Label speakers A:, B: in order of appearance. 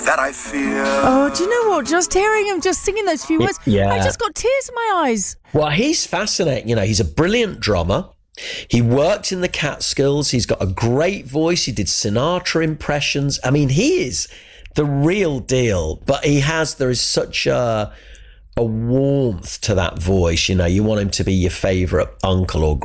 A: that I fear.
B: Oh, do you know what? Just hearing him just singing those few words, I just got tears in my eyes.
C: Well, he's fascinating. You know, he's a brilliant drummer. He worked in the Catskills. He's got a great voice. He did Sinatra impressions. I mean, he is the real deal. But there is such a warmth to that voice. You know, you want him to be your favorite uncle or